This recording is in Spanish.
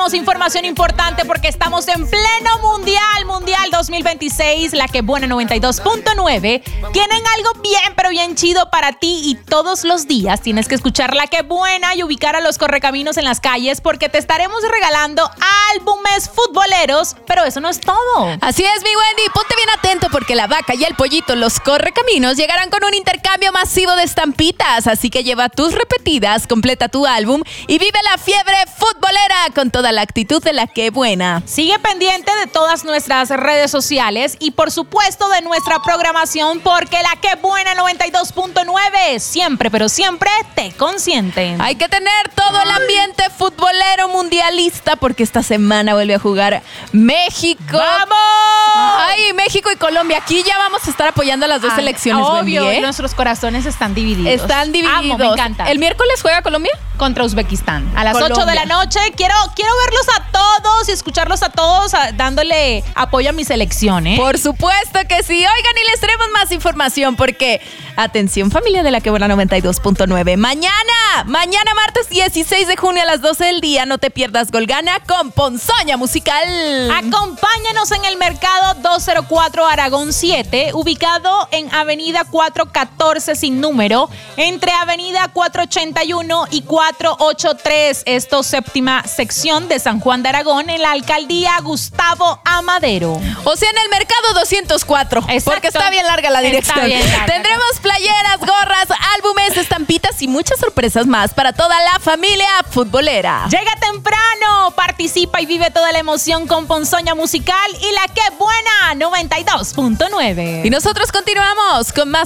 tenemos información importante porque estamos en pleno Mundial 2026. La Que Buena 92.9 tienen algo bien, pero bien chido para ti y todos los días tienes que escuchar La Que Buena y ubicar a los correcaminos en las calles porque te estaremos regalando álbumes futboleros, pero eso no es todo. Así es, mi Wendy, ponte bien atento porque la vaca y el pollito, los correcaminos, llegarán con un intercambio masivo de estampitas, así que lleva tus repetidas, completa tu álbum y vive la fiebre futbolera con toda la actitud de La Que Buena. Sigue pendiente de todas nuestras redes sociales y por supuesto de nuestra programación porque La Que Buena 92.9 siempre, pero siempre te consiente. Hay que tener todo el ambiente futbolero mundialista porque esta semana vuelve a jugar México. ¡Vamos! Ay, México y Colombia. Aquí ya vamos a estar apoyando a las dos selecciones. Obvio, Wendy, ¿eh? Nuestros corazones están divididos. Están divididos. Amo, me encanta. ¿El miércoles juega Colombia? Contra Uzbekistán. A las Colombia. 8 de la noche. Quiero verlos a todos y escucharlos a todos dándole apoyo a mi selección, ¿eh? Por supuesto que sí. Oigan, y les traemos más información porque, atención familia de La Que Buena 92.9. Mañana martes 16 de junio a las 12 del día, no te pierdas Golgana con Ponzoña Musical. Acompáñanos en el Mercado 204 Aragón 7, ubicado en Avenida 414 sin número, entre Avenida 481 y 483. Esto séptima sección de San Juan de Aragón, en la Alcaldía Gustavo Amadero. O sea, en el Mercado 204. Exacto. Porque está bien larga la dirección. Está bien larga. Tendremos playeras, gorras, álbumes, estampitas y muchas sorpresas más para toda la familia futbolera. Llega temprano, participa y vive toda la emoción con Ponzoña Musical y La Que Buena 92.9. Y nosotros continuamos con más